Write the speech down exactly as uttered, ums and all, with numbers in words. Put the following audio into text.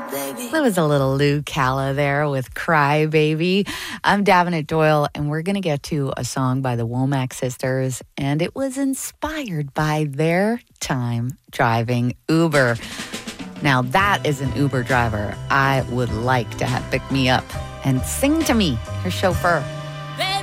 That was a little Lou Calla there with Cry Baby. I'm Davenant Doyle, and we're going to get to a song by the Womack Sisters, and it was inspired by their time driving Uber. Now, that is an Uber driver I would like to have pick me up and sing to me, her chauffeur.